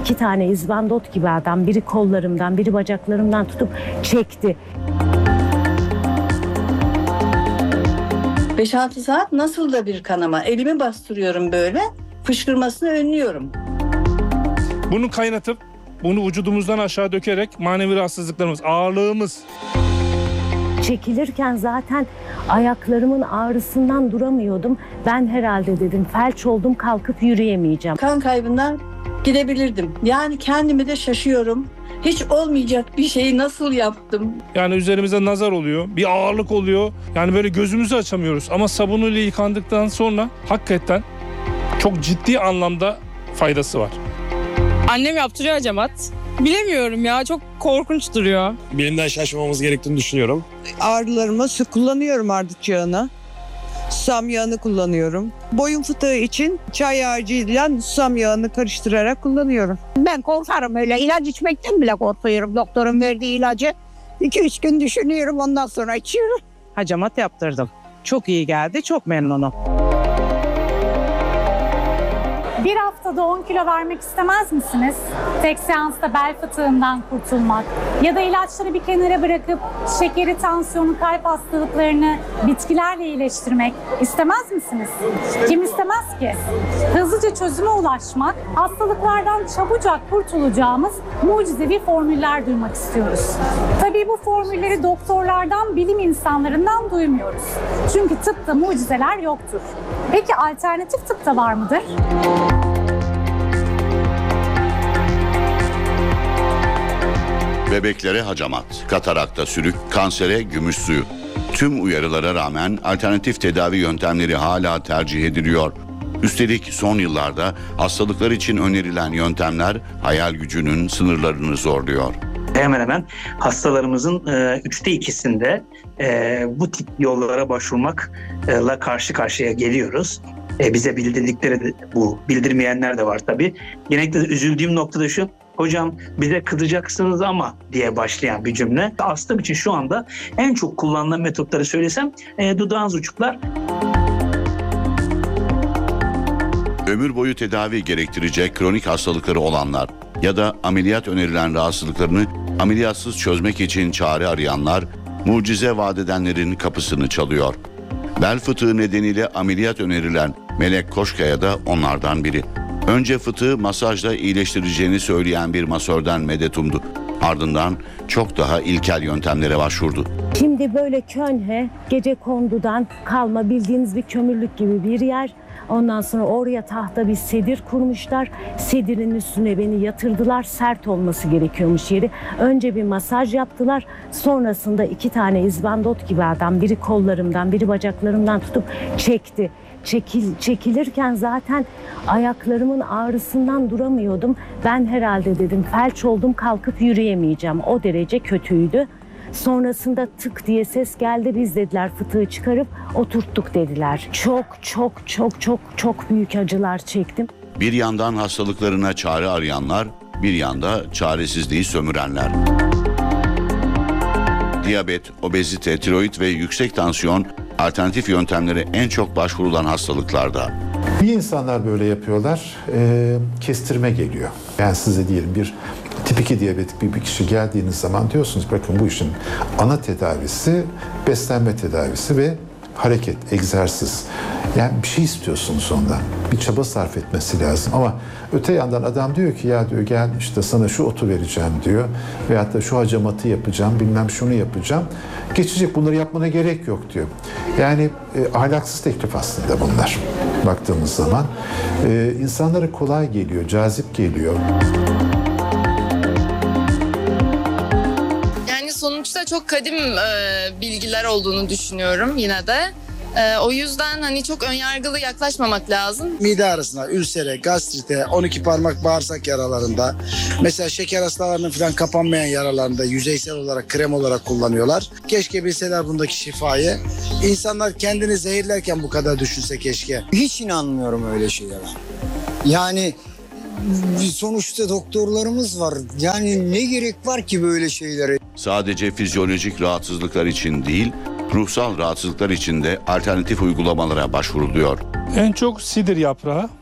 2 tane izbandot gibi adam, biri kollarımdan, biri bacaklarımdan tutup çekti. 5-6 saat nasıl da bir kanama. Elimi bastırıyorum böyle. Fışkırmasını önlüyorum. Bunu kaynatıp bunu vücudumuzdan aşağı dökerek manevi rahatsızlıklarımız, ağırlığımız. Çekilirken zaten ayaklarımın ağrısından duramıyordum. Ben herhalde dedim felç oldum, kalkıp yürüyemeyeceğim. Kan kaybından gidebilirdim. Yani kendimi de şaşıyorum. Hiç olmayacak bir şeyi nasıl yaptım? Yani üzerimize nazar oluyor, bir ağırlık oluyor. Yani böyle gözümüzü açamıyoruz. Ama sabunuyla yıkandıktan sonra hakikaten çok ciddi anlamda faydası var. Annem yaptırıyor hacamat. Bilemiyorum ya, çok korkunç duruyor. Bilimden şaşmamamız gerektiğini düşünüyorum. Ağrılarıma su kullanıyorum, ardıç yağını. Susam yağını kullanıyorum. Boyun fıtığı için çay ağacıyla susam yağını karıştırarak kullanıyorum. Ben korkarım öyle. İlaç içmekten bile korkuyorum. Doktorun verdiği ilacı 2-3 gün düşünüyorum, ondan sonra içiyorum. Hacamat yaptırdım. Çok iyi geldi, çok memnunum. Bir haftada 10 kilo vermek istemez misiniz? Tek seansta bel fıtığından kurtulmak ya da ilaçları bir kenara bırakıp şekeri, tansiyonu, kalp hastalıklarını bitkilerle iyileştirmek istemez misiniz? Kim istemez ki? Hızlıca çözüme ulaşmak, hastalıklardan çabucak kurtulacağımız mucizevi formüller duymak istiyoruz. Tabii bu formülleri doktorlardan, bilim insanlarından duymuyoruz. Çünkü tıpta mucizeler yoktur. Peki alternatif tıpta var mıdır? Bebeklere hacamat, katarakta sürük, kansere gümüş suyu. Tüm uyarılara rağmen alternatif tedavi yöntemleri hala tercih ediliyor. Üstelik son yıllarda hastalıklar için önerilen yöntemler hayal gücünün sınırlarını zorluyor. Hemen hemen hastalarımızın 3'te 2'sinde bu tip yollara başvurmakla karşı karşıya geliyoruz. Bize bildirdikleri de bu, bildirmeyenler de var tabii. Genellikle üzüldüğüm noktada şu: hocam bize kızacaksınız ama diye başlayan bir cümle. Astım için şu anda en çok kullanılan metotları söylesem dudağınız uçuklar. Ömür boyu tedavi gerektirecek kronik hastalıkları olanlar ya da ameliyat önerilen rahatsızlıklarını ameliyatsız çözmek için çare arayanlar, mucize vaat edenlerin kapısını çalıyor. Bel fıtığı nedeniyle ameliyat önerilen Melek Koşkaya da onlardan biri. Önce fıtığı masajla iyileştireceğini söyleyen bir masörden medet umdu. Ardından çok daha ilkel yöntemlere başvurdu. Şimdi böyle Köln'e, Gecekondu'dan kalma bildiğiniz bir kömürlük gibi bir yer. Ondan sonra oraya tahta bir sedir kurmuşlar. Sedirin üstüne beni yatırdılar. Sert olması gerekiyormuş yeri. Önce bir masaj yaptılar. Sonrasında 2 tane izbandot gibi adam, biri kollarımdan, biri bacaklarımdan tutup çekti. Çekilirken zaten ayaklarımın ağrısından duramıyordum. Ben herhalde dedim felç oldum, kalkıp yürüyemeyeceğim. O derece kötüydü. Sonrasında tık diye ses geldi. Biz dediler fıtığı çıkarıp oturttuk dediler. Çok büyük acılar çektim. Bir yandan hastalıklarına çare arayanlar, bir yanda çaresizliği sömürenler. Diyabet, obezite, tiroid ve yüksek tansiyon alternatif yöntemlere en çok başvurulan hastalıklarda. Bir insanlar böyle yapıyorlar, kestirme geliyor. Yani size diyelim bir tip 2 diyabetik bir kişi geldiğiniz zaman diyorsunuz bakın bu işin ana tedavisi beslenme tedavisi ve hareket, egzersiz. Yani bir şey istiyorsunuz ondan. Bir çaba sarf etmesi lazım ama öte yandan adam diyor ki ya diyor gel işte sana şu otu vereceğim diyor. Veyahut da şu hacamatı yapacağım, bilmem şunu yapacağım. Geçecek, bunları yapmana gerek yok diyor. Yani ahlaksız teklif aslında bunlar baktığımız zaman. İnsanlara kolay geliyor, cazip geliyor. Sonuçta çok kadim bilgiler olduğunu düşünüyorum yine de. O yüzden hani çok önyargılı yaklaşmamak lazım. Mide ağrısına, ülsere, gastrite, 12 parmak bağırsak yaralarında, mesela şeker hastalarının falan kapanmayan yaralarında yüzeysel olarak krem olarak kullanıyorlar. Keşke bilseler bundaki şifayı. İnsanlar kendini zehirlerken bu kadar düşünse keşke. Hiç inanmıyorum öyle şeylere. Yani sonuçta doktorlarımız var. Yani ne gerek var ki böyle şeylere? Sadece fizyolojik rahatsızlıklar için değil, ruhsal rahatsızlıklar için de alternatif uygulamalara başvuruluyor. En çok sidir yaprağı,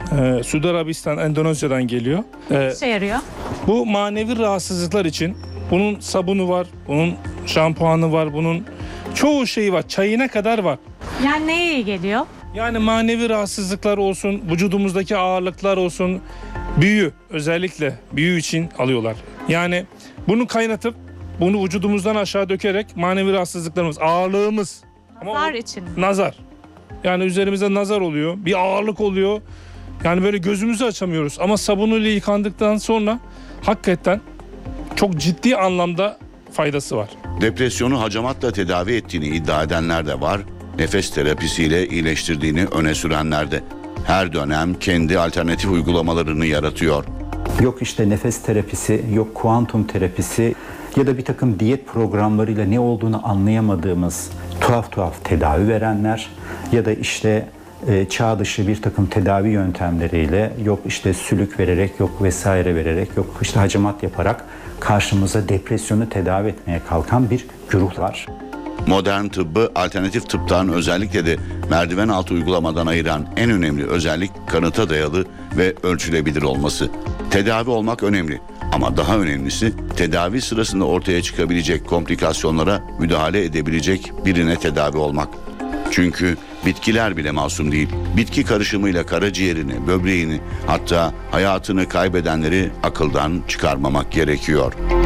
Suudi Arabistan, Endonezya'dan geliyor. İşe yarıyor. Bu manevi rahatsızlıklar için bunun sabunu var, bunun şampuanı var, bunun çoğu şeyi var. Çayına kadar var. Yani neye iyi geliyor? Yani manevi rahatsızlıklar olsun, vücudumuzdaki ağırlıklar olsun, büyü, özellikle büyü için alıyorlar. Yani bunu kaynatıp bunu vücudumuzdan aşağı dökerek manevi rahatsızlıklarımız, ağırlığımız. Nazar için. Nazar. Yani üzerimize nazar oluyor, bir ağırlık oluyor. Yani böyle gözümüzü açamıyoruz. Ama sabunuyla yıkandıktan sonra hakikaten çok ciddi anlamda faydası var. Depresyonu hacamatla tedavi ettiğini iddia edenler de var. Nefes terapisiyle iyileştirdiğini öne sürenler de. Her dönem kendi alternatif uygulamalarını yaratıyor. Yok işte nefes terapisi, yok kuantum terapisi ya da bir takım diyet programlarıyla ne olduğunu anlayamadığımız tuhaf tedavi verenler ya da işte çağ dışı bir takım tedavi yöntemleriyle yok işte sülük vererek, yok vesaire vererek, yok işte hacamat yaparak karşımıza depresyonu tedavi etmeye kalkan bir güruh var. Modern tıbbı alternatif tıptan özellikle de merdiven altı uygulamadan ayıran en önemli özellik kanıta dayalı ve ölçülebilir olması. Tedavi olmak önemli ama daha önemlisi tedavi sırasında ortaya çıkabilecek komplikasyonlara müdahale edebilecek birine tedavi olmak. Çünkü bitkiler bile masum değil. Bitki karışımıyla karaciğerini, böbreğini, hatta hayatını kaybedenleri akıldan çıkarmamak gerekiyor.